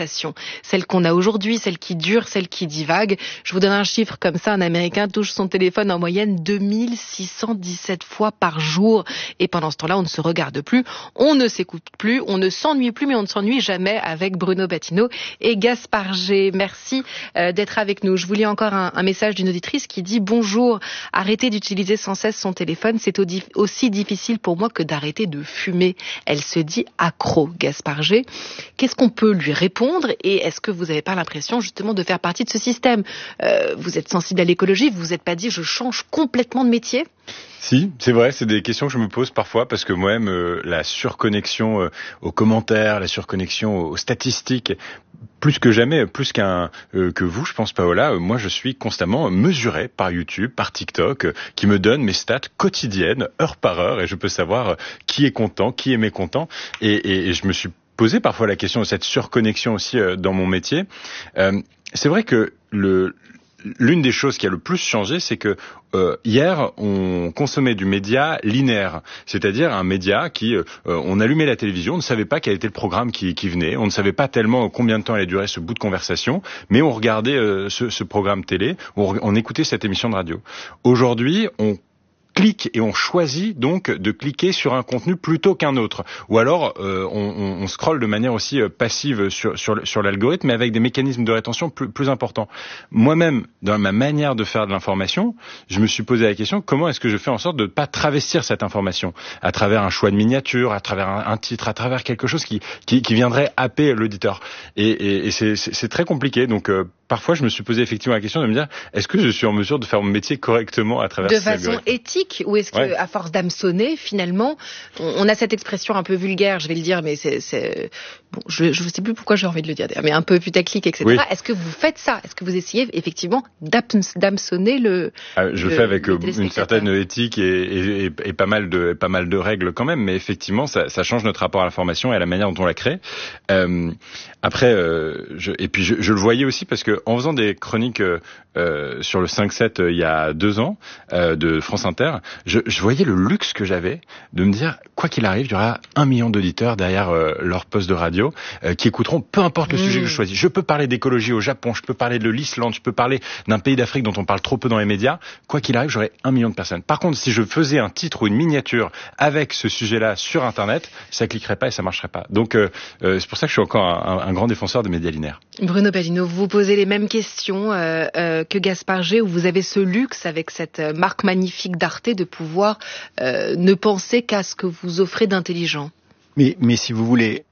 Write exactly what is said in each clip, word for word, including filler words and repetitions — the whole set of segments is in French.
conversation. Celle qu'on a aujourd'hui, celle qui dure, celle qui divague. Je vous donne un chiffre comme ça, un Américain touche son téléphone en moyenne deux mille six cent dix-sept fois par jour. Et pendant ce temps-là, on ne se regarde plus, on ne s'écoute plus, on ne s'ennuie plus, mais on ne s'ennuie jamais avec Bruno Patinaud et Gaspard G. Merci euh, d'être avec nous. Je vous lis encore un, un message d'une auditrice qui dit « Bonjour, arrêtez d'utiliser sans cesse son téléphone, c'est aussi difficile pour moi que d'arrêter de fumer. » Elle se dit accro, Gaspard G. Qu'est-ce qu'on peut lui répondre et est-ce que vous n'avez pas l'impression justement de faire partie de ce système ? euh, Vous êtes sensible à l'écologie, vous vous êtes pas dit je change complètement de métier ? Si, c'est vrai, c'est des questions que je me pose parfois parce que moi-même, euh, la surconnexion euh, aux commentaires, la surconnexion aux statistiques, plus que jamais, plus qu'un euh, que vous, je pense, Paola, euh, moi je suis constamment mesuré par YouTube, par TikTok, euh, qui me donne mes stats quotidiennes, heure par heure, et je peux savoir euh, qui est content, qui est mécontent, et, et, et je me suis posé parfois la question de cette surconnexion aussi euh, dans mon métier. Euh, c'est vrai que le L'une des choses qui a le plus changé, c'est que euh, hier, on consommait du média linéaire, c'est-à-dire un média qui, euh, on allumait la télévision, on ne savait pas quel était le programme qui, qui venait, on ne savait pas tellement combien de temps allait durer ce bout de conversation, mais on regardait euh, ce, ce programme télé, on, on écoutait cette émission de radio. Aujourd'hui, on clique et on choisit donc de cliquer sur un contenu plutôt qu'un autre. Ou alors euh, on, on, on scrolle de manière aussi euh, passive sur, sur, sur l'algorithme, mais avec des mécanismes de rétention plus, plus importants. Moi-même, dans ma manière de faire de l'information, je me suis posé la question, comment est-ce que je fais en sorte de ne pas travestir cette information à travers un choix de miniature, à travers un, un titre, à travers quelque chose qui, qui, qui viendrait happer l'auditeur. Et, et, et c'est, c'est, c'est très compliqué, donc euh, parfois je me suis posé effectivement la question de me dire, est-ce que je suis en mesure de faire mon métier correctement à travers de ces façon algorithmes ? éthique? Ou est-ce que, ouais. à force d'hameçonner, finalement, on, on a cette expression un peu vulgaire, je vais le dire, mais c'est, c'est bon, je ne sais plus pourquoi j'ai envie de le dire, mais un peu putaclic, et cetera. Oui. Est-ce que vous faites ça? Est-ce que vous essayez effectivement d'hameçonner le ah, Je le, le fais avec une certaine éthique et, et, et, et pas mal de pas mal de règles quand même, mais effectivement, ça, ça change notre rapport à l'information et à la manière dont on la crée. Euh, après, euh, je, et puis je, je le voyais aussi parce que en faisant des chroniques euh, sur le cinq sept euh, il y a deux ans euh, de France Inter, je, je voyais le luxe que j'avais de me dire, quoi qu'il arrive, il y aura un million d'auditeurs derrière euh, leur poste de radio euh, qui écouteront peu importe le mmh. sujet que je choisis. Je peux parler d'écologie au Japon, je peux parler de l'Islande, je peux parler d'un pays d'Afrique dont on parle trop peu dans les médias. Quoi qu'il arrive, j'aurai un million de personnes. Par contre, si je faisais un titre ou une miniature avec ce sujet-là sur Internet, ça cliquerait pas et ça marcherait pas. Donc euh, euh, c'est pour ça que je suis encore un, un, un grand défenseur des médias linéaires. Bruno Patinaud, vous vous posez les mêmes questions euh, euh, que Gaspard G, où vous avez ce luxe avec cette marque magnifique d'Arte de pouvoir euh, ne penser qu'à ce que vous offrez d'intelligent. Mais, mais si vous voulez,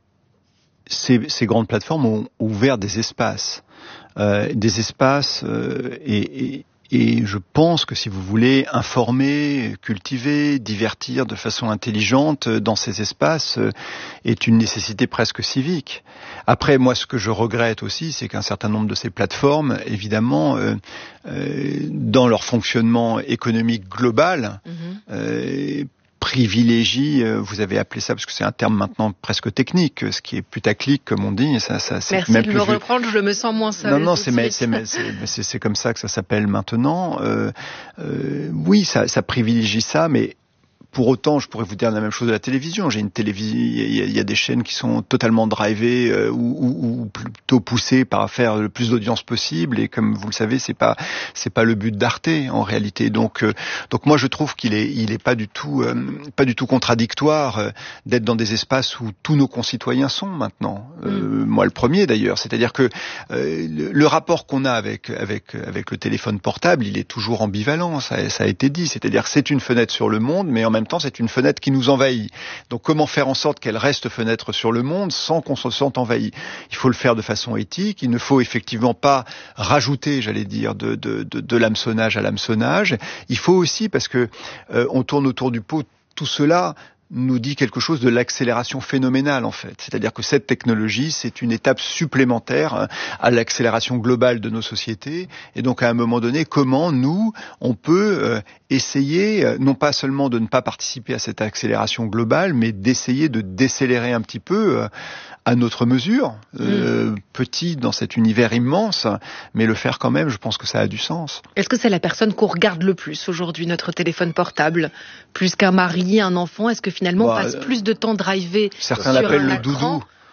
ces, ces grandes plateformes ont ouvert des espaces, euh, des espaces euh, et, et Et je pense que si vous voulez informer, cultiver, divertir de façon intelligente dans ces espaces est une nécessité presque civique. Après, moi, ce que je regrette aussi, c'est qu'un certain nombre de ces plateformes, évidemment, euh, euh, dans leur fonctionnement économique global, mmh. euh, privilégie, vous avez appelé ça parce que c'est un terme maintenant presque technique, ce qui est putaclic comme on dit. Ça, ça, c'est Merci même de plus me reprendre, je me sens moins seule. Non, non, c'est, mais, c'est, mais, c'est, c'est, c'est comme ça que ça s'appelle maintenant. Euh, euh, oui, ça, ça privilégie ça, mais pour autant, je pourrais vous dire la même chose de la télévision. J'ai une télévision, il y, y a des chaînes qui sont totalement drivées euh, ou, ou, ou plutôt poussées par faire le plus d'audience possible. Et comme vous le savez, c'est pas c'est pas le but d'Arte en réalité. Donc euh, donc moi je trouve qu'il est il est pas du tout euh, pas du tout contradictoire euh, d'être dans des espaces où tous nos concitoyens sont maintenant. Euh, mmh. Moi le premier d'ailleurs. C'est-à-dire que euh, le, le rapport qu'on a avec avec avec le téléphone portable, il est toujours ambivalent. Ça, ça a été dit. C'est-à-dire que c'est une fenêtre sur le monde, mais en même En même temps, c'est une fenêtre qui nous envahit. Donc, comment faire en sorte qu'elle reste fenêtre sur le monde sans qu'on se sente envahi? Il faut le faire de façon éthique. Il ne faut effectivement pas rajouter, j'allais dire, de, de, de, de l'hameçonnage à l'hameçonnage. Il faut aussi, parce que euh, on tourne autour du pot, tout cela nous dit quelque chose de l'accélération phénoménale en fait. C'est-à-dire que cette technologie, c'est une étape supplémentaire à l'accélération globale de nos sociétés. Et donc à un moment donné, comment nous, on peut euh, essayer, euh, non pas seulement de ne pas participer à cette accélération globale, mais d'essayer de décélérer un petit peu euh, à notre mesure, euh, mmh. petit dans cet univers immense, mais le faire quand même, je pense que ça a du sens. Est-ce que c'est la personne qu'on regarde le plus aujourd'hui, notre téléphone portable, plus qu'un mari, un enfant? Est-ce que finalement bah, on passe plus de temps drivé certains sur l'appellent un le écran? doudou.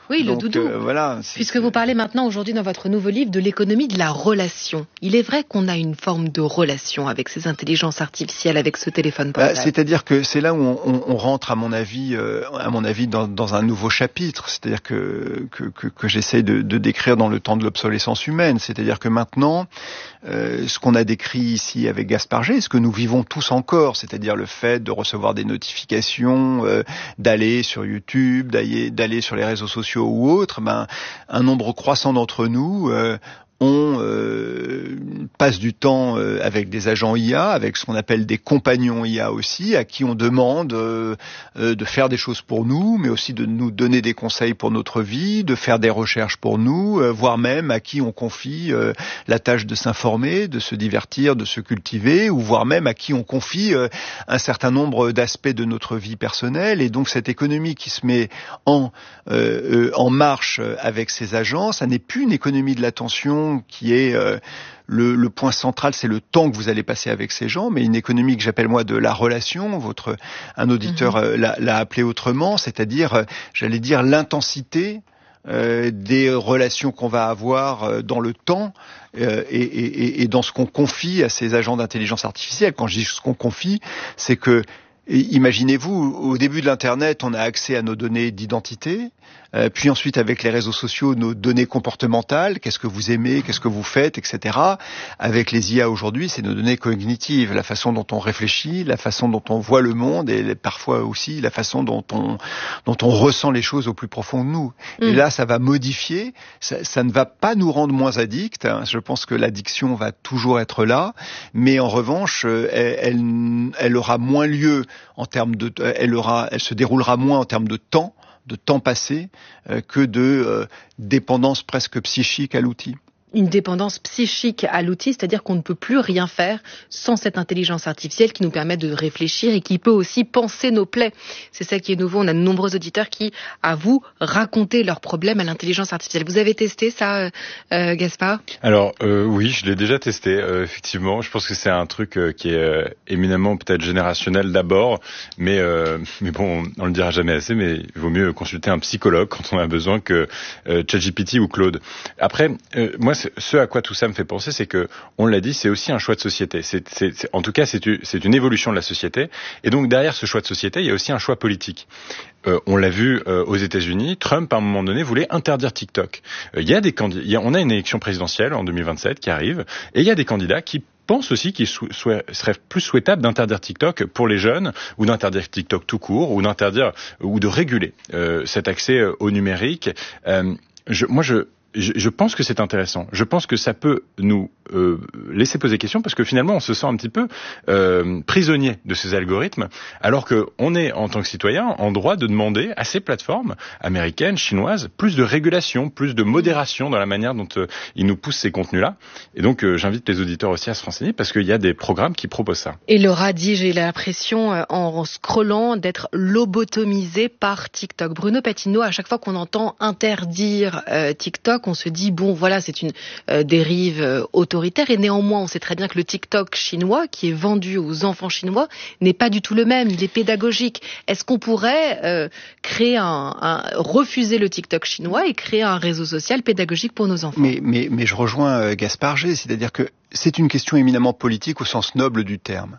Oui, Donc, le doudou. Euh, voilà. Puisque vous parlez maintenant aujourd'hui dans votre nouveau livre de l'économie de la relation. Il est vrai qu'on a une forme de relation avec ces intelligences artificielles, avec ce téléphone portable. Bah, c'est-à-dire que c'est là où on, on, on rentre, à mon avis, euh, à mon avis, dans, dans un nouveau chapitre. C'est-à-dire que que, que, que j'essaie de, de décrire dans le temps de l'obsolescence humaine. C'est-à-dire que maintenant, euh, ce qu'on a décrit ici avec Gaspard G, ce que nous vivons tous encore, c'est-à-dire le fait de recevoir des notifications, euh, d'aller sur YouTube, d'aller, d'aller sur les réseaux sociaux ou autres, ben, un nombre croissant d'entre nous euh, on euh, passe du temps euh, avec des agents I A, avec ce qu'on appelle des compagnons I A aussi, à qui on demande euh, euh, de faire des choses pour nous, mais aussi de nous donner des conseils pour notre vie, de faire des recherches pour nous, euh, voire même à qui on confie euh, la tâche de s'informer, de se divertir, de se cultiver, ou voire même à qui on confie euh, un certain nombre d'aspects de notre vie personnelle. Et donc cette économie qui se met en, euh, euh, en marche avec ces agents, ça n'est plus une économie de l'attention qui est euh, le, le point central, c'est le temps que vous allez passer avec ces gens, mais une économie que j'appelle moi de la relation. Votre un auditeur mmh. euh, l'a, l'a appelé autrement, c'est-à-dire, euh, j'allais dire, l'intensité euh, des relations qu'on va avoir euh, dans le temps euh, et, et, et dans ce qu'on confie à ces agents d'intelligence artificielle. Quand je dis ce qu'on confie, c'est que et imaginez-vous, au début de l'Internet, on a accès à nos données d'identité, euh, puis ensuite avec les réseaux sociaux, nos données comportementales, qu'est-ce que vous aimez, qu'est-ce que vous faites, et cetera. Avec les I A aujourd'hui, c'est nos données cognitives, la façon dont on réfléchit, la façon dont on voit le monde et parfois aussi la façon dont on, dont on ressent les choses au plus profond de nous. Mmh. Et là, ça va modifier, ça, ça ne va pas nous rendre moins addicts, hein. Je pense que l'addiction va toujours être là, mais en revanche, elle, elle, elle aura moins lieu en termes de, elle aura, elle se déroulera moins en termes de temps, de temps passé, euh, que de euh, dépendance presque psychique à l'outil. Une dépendance psychique à l'outil, c'est-à-dire qu'on ne peut plus rien faire sans cette intelligence artificielle qui nous permet de réfléchir et qui peut aussi penser nos plaies. C'est ça qui est nouveau. On a de nombreux auditeurs qui avouent raconter leurs problèmes à l'intelligence artificielle. Vous avez testé ça, euh, Gaspard ? Alors euh, oui, je l'ai déjà testé. Euh, effectivement, je pense que c'est un truc euh, qui est euh, éminemment peut-être générationnel d'abord, mais euh, mais bon, on, on le dira jamais assez. Mais il vaut mieux consulter un psychologue quand on a besoin que euh, ChatGPT ou Claude. Après, euh, moi ce à quoi tout ça me fait penser, c'est que, on l'a dit, c'est aussi un choix de société. C'est, c'est, c'est, en tout cas, c'est, c'est une évolution de la société. Et donc, derrière ce choix de société, il y a aussi un choix politique. Euh, on l'a vu euh, aux États-Unis. Trump, à un moment donné, voulait interdire TikTok. Euh, il y a des candidats. On a une élection présidentielle en deux mille vingt-sept qui arrive, et il y a des candidats qui pense aussi qu'il sou- sou- serait plus souhaitable d'interdire TikTok pour les jeunes, ou d'interdire TikTok tout court, ou d'interdire ou de réguler euh, cet accès euh, au numérique. Euh, je, moi, je Je, je pense que c'est intéressant. Je pense que ça peut nous euh, laisser poser question parce que finalement on se sent un petit peu euh, prisonnier de ces algorithmes, alors que on est en tant que citoyen en droit de demander à ces plateformes américaines, chinoises, plus de régulation, plus de modération dans la manière dont euh, ils nous poussent ces contenus-là. Et donc euh, j'invite les auditeurs aussi à se renseigner parce qu'il y a des programmes qui proposent ça. Et Laura dit, j'ai l'impression euh, en scrollant d'être lobotomisé par TikTok. Bruno Patino, à chaque fois qu'on entend interdire euh, TikTok, on se dit, bon, voilà, c'est une euh, dérive euh, autoritaire. Et néanmoins, on sait très bien que le TikTok chinois, qui est vendu aux enfants chinois, n'est pas du tout le même. Il est pédagogique. Est-ce qu'on pourrait euh, créer un, un, refuser le TikTok chinois et créer un réseau social pédagogique pour nos enfants ? Mais, mais, mais je rejoins euh, Gaspard G, c'est-à-dire que c'est une question éminemment politique au sens noble du terme.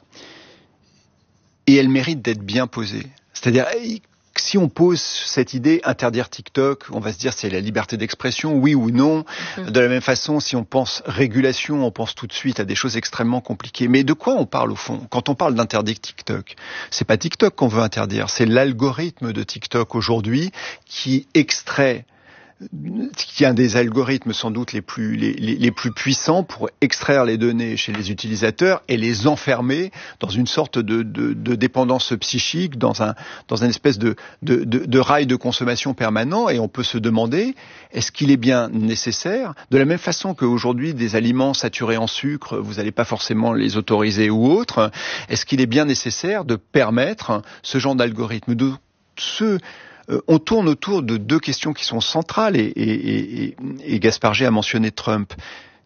Et elle mérite d'être bien posée. C'est-à-dire, si on pose cette idée, interdire TikTok, on va se dire c'est la liberté d'expression, oui ou non. Mmh. De la même façon, si on pense régulation, on pense tout de suite à des choses extrêmement compliquées. Mais de quoi on parle au fond ? Quand on parle d'interdire TikTok, c'est pas TikTok qu'on veut interdire, c'est l'algorithme de TikTok aujourd'hui qui extrait, qui est un des algorithmes sans doute les plus les, les, les plus puissants pour extraire les données chez les utilisateurs et les enfermer dans une sorte de, de, de dépendance psychique, dans un dans une espèce de, de, de, de rail de consommation permanent. Et on peut se demander, est-ce qu'il est bien nécessaire, de la même façon qu'aujourd'hui des aliments saturés en sucre, vous n'allez pas forcément les autoriser ou autres, est-ce qu'il est bien nécessaire de permettre ce genre d'algorithme, de ce Euh, on tourne autour de deux questions qui sont centrales et, et, et, et Gaspard G a mentionné Trump.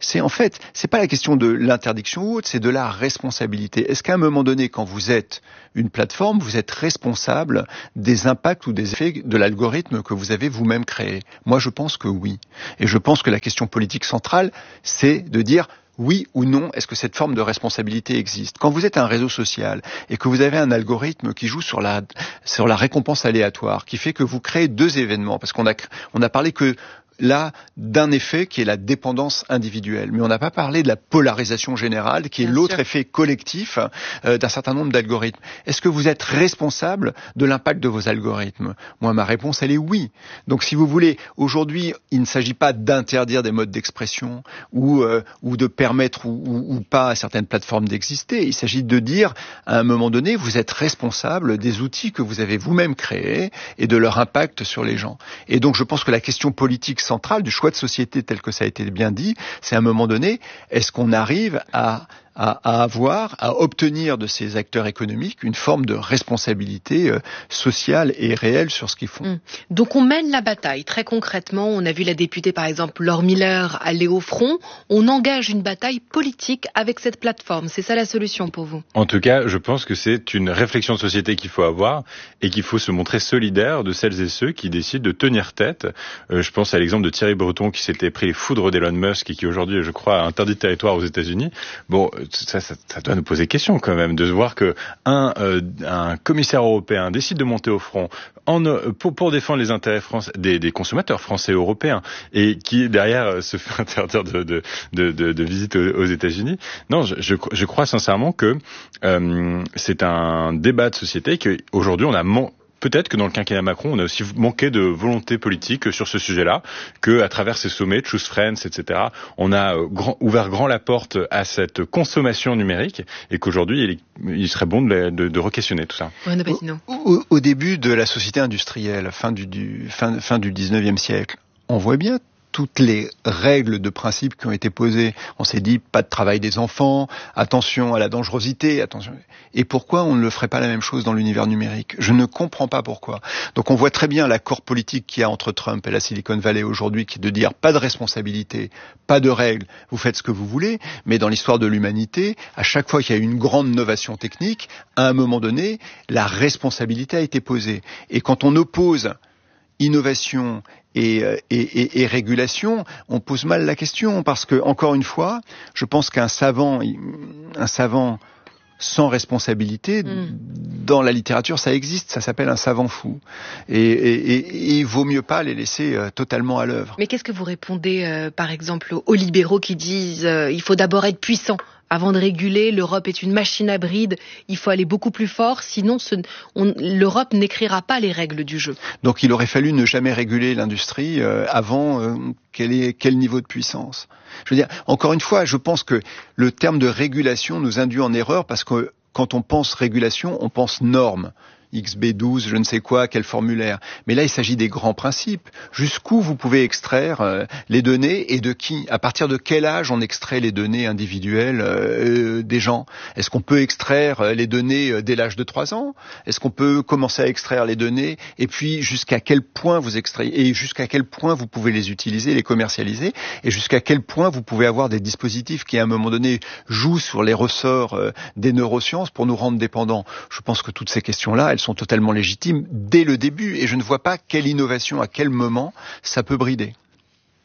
C'est en fait, c'est pas la question de l'interdiction ou autre, c'est de la responsabilité. Est-ce qu'à un moment donné, quand vous êtes une plateforme, vous êtes responsable des impacts ou des effets de l'algorithme que vous avez vous-même créé? Moi, je pense que oui. Et je pense que la question politique centrale, c'est de dire oui ou non, est-ce que cette forme de responsabilité existe? Quand vous êtes un réseau social et que vous avez un algorithme qui joue sur la, sur la récompense aléatoire, qui fait que vous créez deux événements, parce qu'on a, on a parlé que là d'un effet qui est la dépendance individuelle. Mais on n'a pas parlé de la polarisation générale, qui est Bien l'autre sûr. effet collectif euh, d'un certain nombre d'algorithmes. Est-ce que vous êtes responsable de l'impact de vos algorithmes? Moi, ma réponse, elle est oui. Donc, si vous voulez, aujourd'hui, il ne s'agit pas d'interdire des modes d'expression ou, euh, ou de permettre ou, ou, ou pas à certaines plateformes d'exister. Il s'agit de dire, à un moment donné, vous êtes responsable des outils que vous avez vous-même créés et de leur impact sur les gens. Et donc, je pense que la question politique centrale du choix de société tel que ça a été bien dit, c'est à un moment donné, est-ce qu'on arrive à, à, à avoir, à obtenir de ces acteurs économiques une forme de responsabilité euh, sociale et réelle sur ce qu'ils font. Mmh. Donc on mène la bataille. Très concrètement, on a vu la députée par exemple Laure Miller aller au front. On engage une bataille politique avec cette plateforme. C'est ça la solution pour vous? En tout cas, je pense que c'est une réflexion de société qu'il faut avoir et qu'il faut se montrer solidaire de celles et ceux qui décident de tenir tête. Euh, je pense à l'exemple de Thierry Breton qui s'était pris les foudres d'Elon Musk et qui aujourd'hui, je crois, a interdit de territoire aux États-Unis. Bon, ça, ça, ça doit nous poser question quand même de voir que un, euh, un commissaire européen décide de monter au front en, pour, pour défendre les intérêts français, des, des consommateurs français et européens et qui derrière se fait interdire de, de, de, de, de visite aux, aux États-Unis. Non, je, je, je crois sincèrement que euh, c'est un débat de société qu'aujourd'hui on a man- Peut-être que dans le quinquennat Macron, on a aussi manqué de volonté politique sur ce sujet-là, que à travers ces sommets, Choose Friends, et cetera, on a grand, ouvert grand la porte à cette consommation numérique et qu'aujourd'hui, il, est, il serait bon de, de, de re-questionner tout ça. Ouais, au, au, au début de la société industrielle, fin du, du, fin, fin du dix-neuvième siècle, on voit bien toutes les règles de principe qui ont été posées. On s'est dit, pas de travail des enfants, attention à la dangerosité, attention. Et pourquoi on ne le ferait pas la même chose dans l'univers numérique? Je ne comprends pas pourquoi. Donc on voit très bien l'accord politique qu'il y a entre Trump et la Silicon Valley aujourd'hui, qui est de dire pas de responsabilité, pas de règles, vous faites ce que vous voulez, mais dans l'histoire de l'humanité, à chaque fois qu'il y a eu une grande innovation technique, à un moment donné, la responsabilité a été posée. Et quand on oppose innovation et, et, et, et régulation, on pose mal la question parce que, encore une fois, je pense qu'un savant, un savant sans responsabilité, mmh. dans la littérature, ça existe, ça s'appelle un savant fou. Et, et, et, et il vaut mieux pas les laisser euh, totalement à l'œuvre. Mais qu'est-ce que vous répondez, euh, par exemple, aux libéraux qui disent euh, il faut d'abord être puissant avant de réguler, l'Europe est une machine à bride, il faut aller beaucoup plus fort, sinon ce, on, l'Europe n'écrira pas les règles du jeu. Donc il aurait fallu ne jamais réguler l'industrie euh, avant euh, quel est quel niveau de puissance. Je veux dire, encore une fois, je pense que le terme de régulation nous induit en erreur parce que quand on pense régulation, on pense normes. X B douze, je ne sais quoi, quel formulaire. Mais là, il s'agit des grands principes. Jusqu'où vous pouvez extraire euh, les données et de qui? À partir de quel âge on extrait les données individuelles euh, des gens? Est-ce qu'on peut extraire les données dès l'âge de trois ans? Est-ce qu'on peut commencer à extraire les données? Et puis, jusqu'à quel point vous extrayez? Et jusqu'à quel point vous pouvez les utiliser, les commercialiser? Et jusqu'à quel point vous pouvez avoir des dispositifs qui, à un moment donné, jouent sur les ressorts euh, des neurosciences pour nous rendre dépendants? Je pense que toutes ces questions-là, elles sont totalement légitimes dès le début et je ne vois pas quelle innovation, à quel moment ça peut brider. Gaspard ?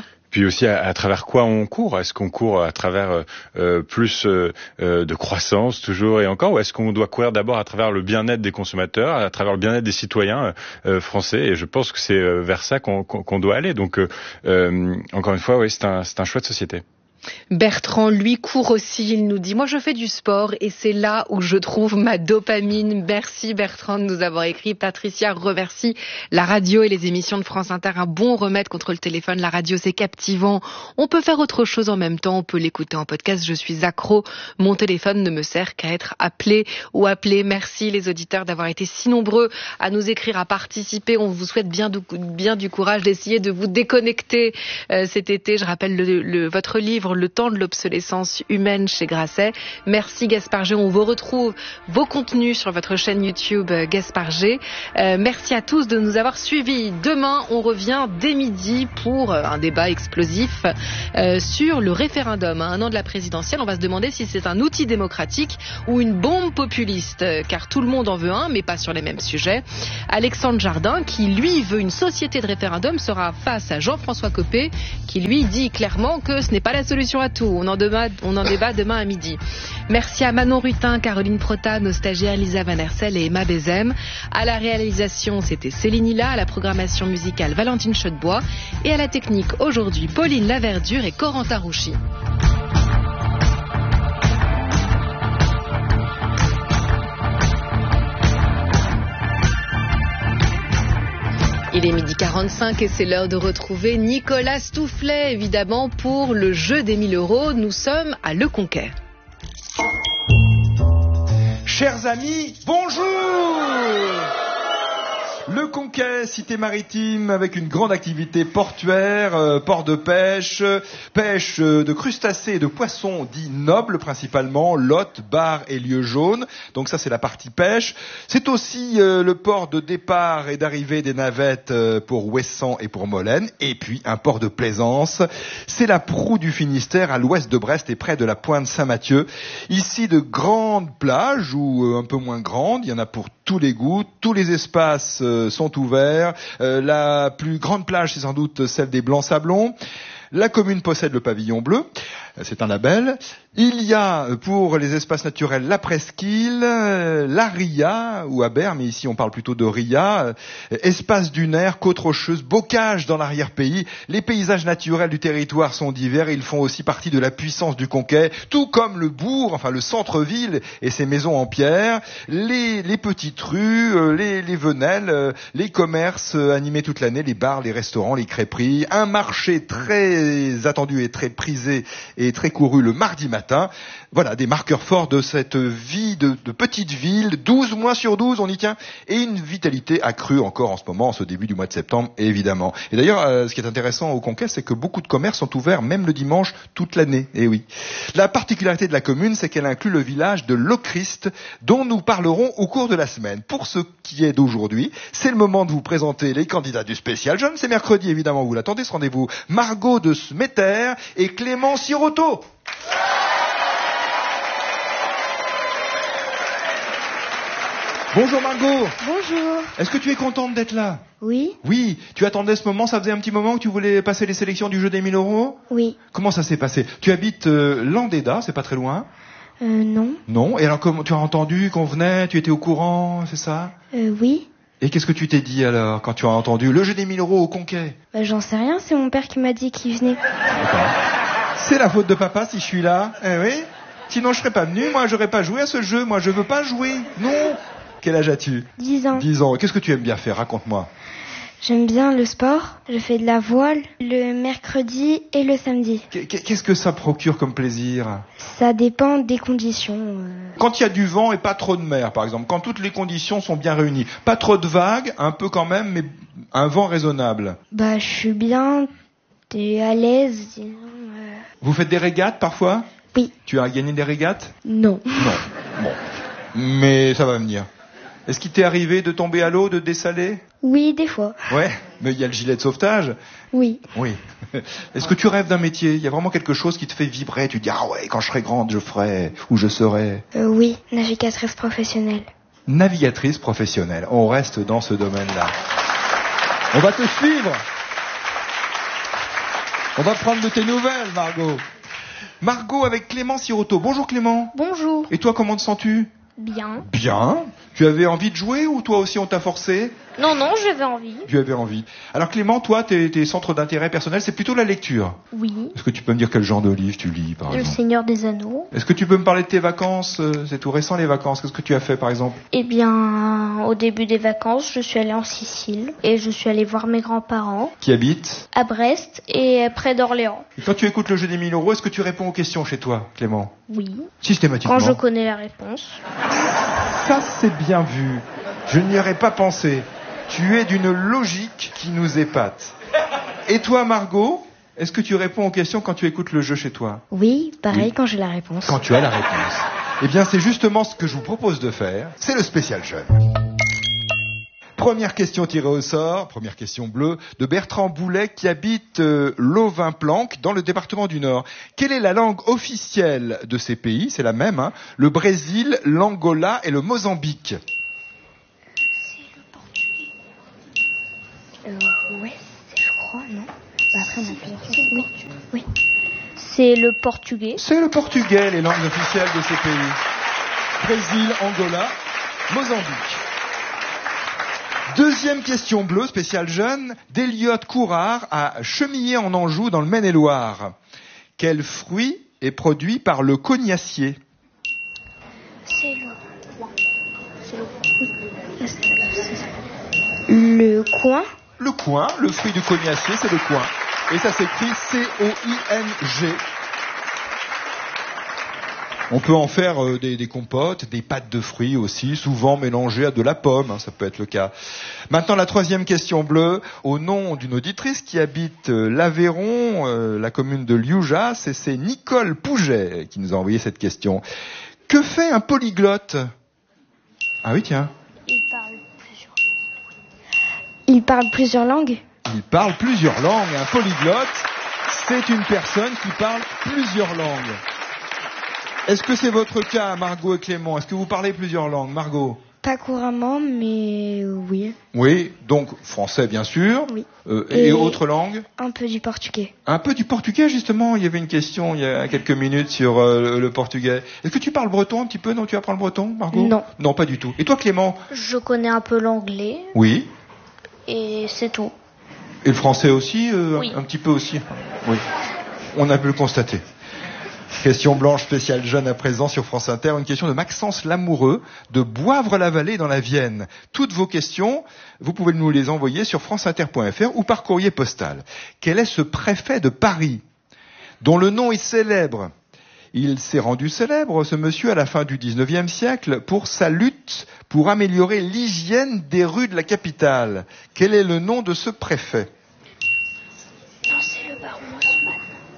Puis aussi à, à travers quoi on court? Est-ce qu'on court à travers euh, plus euh, de croissance toujours et encore, ou est-ce qu'on doit courir d'abord à travers le bien-être des consommateurs, à travers le bien-être des citoyens euh, français? Et je pense que c'est vers ça qu'on, qu'on doit aller. Donc euh, encore une fois, oui, c'est un, c'est un choix de société. Bertrand, lui, court aussi, il nous dit « Moi, je fais du sport et c'est là où je trouve ma dopamine. » Merci Bertrand de nous avoir écrit. Patricia remercie la radio et les émissions de France Inter. Un bon remède contre le téléphone. La radio, c'est captivant. On peut faire autre chose en même temps. On peut l'écouter en podcast. Je suis accro. Mon téléphone ne me sert qu'à être appelé ou appelé. Merci les auditeurs d'avoir été si nombreux à nous écrire, à participer. On vous souhaite bien du, bien du courage d'essayer de vous déconnecter euh, cet été. Je rappelle le, le, votre livre Le temps de l'obsolescence humaine chez Grasset. Merci Gaspard G. On vous retrouve vos contenus sur votre chaîne YouTube Gaspard G. Euh, merci à tous de nous avoir suivis. Demain, on revient dès midi pour un débat explosif euh, sur le référendum. À un an de la présidentielle, on va se demander si c'est un outil démocratique ou une bombe populiste, car tout le monde en veut un, mais pas sur les mêmes sujets. Alexandre Jardin, qui lui veut une société de référendum, sera face à Jean-François Copé, qui lui dit clairement que ce n'est pas la solution à tout. On en, débat, on en débat demain à midi. Merci à Manon Rutin, Caroline Prota, nos stagiaires Lisa Van Hersel et Emma Bézem. À la réalisation, c'était Céline Hilla, à la programmation musicale Valentine Chaudebois et à la technique aujourd'hui Pauline Laverdure et Corentin Rouchy. Il est midi quarante-cinq et c'est l'heure de retrouver Nicolas Stoufflet, évidemment, pour le jeu des mille euros. Nous sommes à Le Conquet. Chers amis, bonjour! Le Conquet, cité maritime avec une grande activité portuaire, euh, port de pêche, pêche de crustacés et de poissons dits nobles principalement, lottes, bars et lieux jaunes. Donc ça c'est la partie pêche. C'est aussi euh, le port de départ et d'arrivée des navettes euh, pour Ouessant et pour Molène. Et puis un port de plaisance. C'est la proue du Finistère à l'ouest de Brest et près de la pointe Saint-Mathieu. Ici de grandes plages ou euh, un peu moins grandes. Il y en a pour tous les goûts, tous les espaces euh, sont ouverts. Euh, la plus grande plage, c'est sans doute celle des Blancs-Sablons. La commune possède le pavillon bleu, c'est un label. Il y a pour les espaces naturels la presqu'île, la ria, ou aber, mais ici on parle plutôt de ria, espace dunaire, côte rocheuse, bocage dans l'arrière-pays. Les paysages naturels du territoire sont divers et ils font aussi partie de la puissance du Conquet, tout comme le bourg, enfin le centre-ville et ses maisons en pierre, les, les petites rues, les, les venelles, les commerces animés toute l'année, les bars, les restaurants, les crêperies, un marché très attendu et très prisé et très couru le mardi matin. Voilà, des marqueurs forts de cette vie de, de petite ville, douze mois sur douze, on y tient, et une vitalité accrue encore en ce moment, en ce début du mois de septembre, évidemment. Et d'ailleurs, euh, ce qui est intéressant au Conquet, c'est que beaucoup de commerces sont ouverts, même le dimanche, toute l'année. Et oui. La particularité de la commune, c'est qu'elle inclut le village de Lochrist, dont nous parlerons au cours de la semaine. Pour ce qui est d'aujourd'hui, c'est le moment de vous présenter les candidats du spécial jeune. C'est mercredi, évidemment, vous l'attendez, ce rendez-vous. Margot de Smetter et Clément Siroto. Bonjour Margot. Bonjour. Est-ce que tu es contente d'être là? Oui. Oui. Tu attendais ce moment, ça faisait un petit moment que tu voulais passer les sélections du jeu des mille euros? Oui. Comment ça s'est passé? Tu habites euh, Landéda, c'est pas très loin? Euh, non. Non. Et alors comment tu as entendu qu'on venait? Tu étais au courant, c'est ça? Euh, oui. Et qu'est-ce que tu t'es dit alors quand tu as entendu le jeu des mille euros au Conquet? Bah, j'en sais rien, c'est mon père qui m'a dit qu'il venait. D'accord. C'est la faute de papa si je suis là. Eh oui. Sinon je serais pas venu, moi j'aurais pas joué à ce jeu, moi je veux pas jouer. Non. Quel âge as-tu? Dix ans. Dix ans. Qu'est-ce que tu aimes bien faire? Raconte-moi. J'aime bien le sport. Je fais de la voile le mercredi et le samedi. Qu'est-ce que ça procure comme plaisir? Ça dépend des conditions. Euh... Quand il y a du vent et pas trop de mer, par exemple. Quand toutes les conditions sont bien réunies. Pas trop de vagues, un peu quand même, mais un vent raisonnable. Bah, je suis bien. T'es à l'aise, disons. Euh... Vous faites des régates parfois? Oui. Tu as gagné des régates? Non. Non. Bon. Mais ça va venir. Est-ce qu'il t'est arrivé de tomber à l'eau, de dessaler? Oui, des fois. Ouais, mais il y a le gilet de sauvetage. Oui. Oui. Est-ce que tu rêves d'un métier? Il y a vraiment quelque chose qui te fait vibrer? Tu te dis, ah ouais, quand je serai grande, je ferai, ou je serai. Euh, oui, navigatrice professionnelle. Navigatrice professionnelle. On reste dans ce domaine-là. On va te suivre. On va prendre de tes nouvelles, Margot. Margot avec Clément Siroto. Bonjour Clément. Bonjour. Et toi, comment te sens-tu? Bien. Bien. Tu avais envie de jouer ou toi aussi on t'a forcé? Non, non, j'avais envie. Tu avais envie. Alors Clément, toi, tes, tes centres d'intérêt personnel, c'est plutôt la lecture. Oui. Est-ce que tu peux me dire quel genre de livre tu lis, par Le exemple? Seigneur des Anneaux. Est-ce que tu peux me parler de tes vacances? C'est tout récent, les vacances. Qu'est-ce que tu as fait, par exemple? Eh bien, au début des vacances, je suis allée en Sicile et je suis allée voir mes grands-parents. Qui habitent? À Brest et près d'Orléans. Et quand tu écoutes le jeu des mille euros, est-ce que tu réponds aux questions chez toi, Clément? Oui. Systématiquement. Quand je connais la réponse. Ça, c'est bien vu. Je n'y aurais pas pensé. Tu es d'une logique qui nous épate. Et toi, Margot, Est-ce que tu réponds aux questions quand tu écoutes le jeu chez toi? Oui, pareil Oui. quand j'ai la réponse. Quand tu as la réponse. Eh bien, c'est justement ce que je vous propose de faire. C'est le spécial jeune. Première question tirée au sort, première question bleue, de Bertrand Boulet qui habite euh, Lovin-Planck dans le département du Nord. Quelle est la langue officielle de ces pays? C'est la même, hein. Le Brésil, l'Angola et le Mozambique. C'est le portugais. Euh, ouais, c'est, je crois, non bah après, on a plusieurs choses. Oui. oui. C'est le portugais. C'est le portugais, les langues officielles de ces pays. Brésil, Angola, Mozambique. Deuxième question bleue, spéciale jeune, d'Eliott Courard à Chemillé en Anjou dans le Maine-et-Loire. Quel fruit est produit par le cognacier? C'est le coin. C'est le coin. Le coin. Le coin, le fruit du cognacier, c'est le coin. Et ça s'écrit C O I N G. On peut en faire euh, des, des compotes, des pâtes de fruits aussi, souvent mélangées à de la pomme, hein, ça peut être le cas. Maintenant, la troisième question bleue, au nom d'une auditrice qui habite euh, l'Aveyron, euh, la commune de Lioujas, et c'est Nicole Pouget qui nous a envoyé cette question. Que fait un polyglotte? Ah oui, tiens. Il parle plusieurs langues. Il parle plusieurs langues? Il parle plusieurs langues. Un polyglotte, c'est une personne qui parle plusieurs langues. Est-ce que c'est votre cas, Margot et Clément? Est-ce que vous parlez plusieurs langues, Margot? Pas couramment, mais oui. Oui, donc français bien sûr. Oui. Euh, et, Et- autres langues? Un peu du portugais. Un peu du portugais justement. Il y avait une question il y a quelques minutes sur euh, le, le portugais. Est-ce que tu parles breton un petit peu? Non, tu apprends le breton, Margot? Non. Non, pas du tout. Et toi, Clément? Je connais un peu l'anglais Oui. et c'est tout. Et le français aussi euh, Oui. un, un petit peu aussi. Oui. On a pu le constater. Question blanche spéciale jeune à présent sur France Inter. Une question de Maxence Lamoureux de Boivre-la-Vallée dans la Vienne. Toutes vos questions, vous pouvez nous les envoyer sur franceinter point f r ou par courrier postal. Quel est ce préfet de Paris dont le nom est célèbre? Il s'est rendu célèbre, ce monsieur, à la fin du dix-neuvième siècle, pour sa lutte pour améliorer l'hygiène des rues de la capitale. Quel est le nom de ce préfet? Non, c'est le baron Haussmann.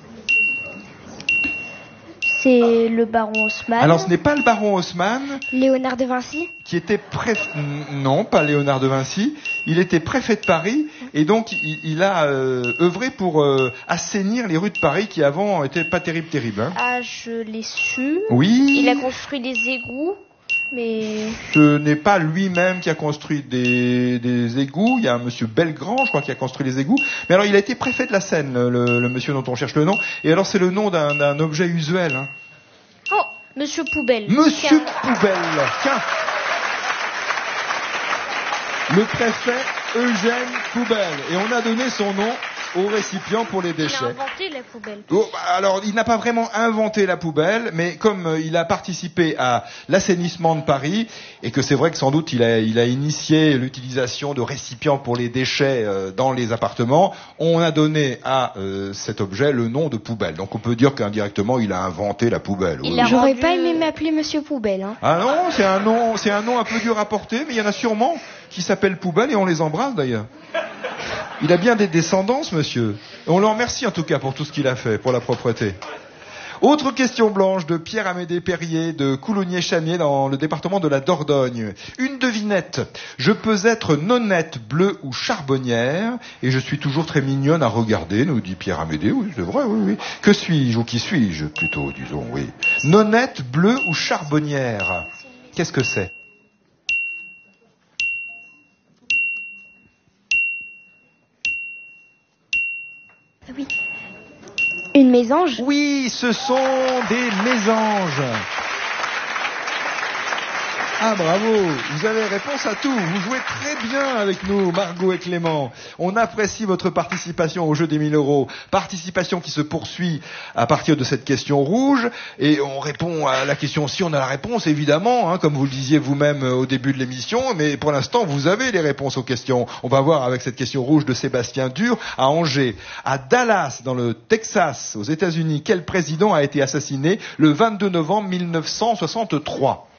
C'est le baron Haussmann. Alors ce n'est pas le baron Haussmann, Léonard de Vinci. qui était préfet... Non, pas Léonard de Vinci. Il était préfet de Paris et donc il, il a euh, œuvré pour euh, assainir les rues de Paris qui avant étaient pas terribles, terribles. Hein. Ah, je l'ai su. Oui. Il a construit des égouts, mais Ce n'est pas lui-même qui a construit des, des égouts. Il y a un monsieur Belgrand, je crois, qui a construit les égouts. Mais alors, il a été préfet de la Seine, le, le, le monsieur dont on cherche le nom. Et alors, c'est le nom d'un, d'un objet usuel. Hein. oh, Monsieur Poubelle. Monsieur Tiens. Poubelle. Tiens. Le préfet Eugène Poubelle. Et on a donné son nom au récipient pour les Il a déchets. inventé la poubelle. Oh, bah, alors, il n'a pas vraiment inventé la poubelle, mais comme euh, il a participé à l'assainissement de Paris, et que c'est vrai que sans doute il a, il a initié l'utilisation de récipients pour les déchets euh, dans les appartements, on a donné à euh, cet objet le nom de poubelle. Donc on peut dire qu'indirectement il a inventé la poubelle. Il Oui, a oui. J'aurais pas aimé m'appeler Monsieur Poubelle. Hein. Ah non, c'est un nom, c'est un nom un peu dur à porter, mais il y en a sûrement qui s'appellent poubelle et on les embrasse d'ailleurs. Il a bien des descendants, ce monsieur. Et on le remercie en tout cas pour tout ce qu'il a fait, pour la propreté. Autre question blanche de Pierre-Amédée Perrier de Coulommiers-Chamiers dans le département de la Dordogne. Une devinette. Je peux être nonnette, bleue ou charbonnière et je suis toujours très mignonne à regarder, nous dit Pierre-Amédée. Oui, c'est vrai, oui, oui. Que suis-je ou qui suis-je plutôt, disons, oui. Nonnette, bleue ou charbonnière. Qu'est-ce que c'est? Oui. Une mésange. Oui, ce sont des mésanges. Ah bravo, vous avez réponse à tout, vous jouez très bien avec nous, Margot et Clément. On apprécie votre participation au jeu des mille euros, participation qui se poursuit à partir de cette question rouge, et on répond à la question si on a la réponse, évidemment, hein, comme vous le disiez vous-même au début de l'émission, mais pour l'instant vous avez les réponses aux questions. On va voir avec cette question rouge de Sébastien Dur à Angers. À Dallas, dans le Texas, aux États-Unis, quel président a été assassiné le vingt-deux novembre mille neuf cent soixante-trois?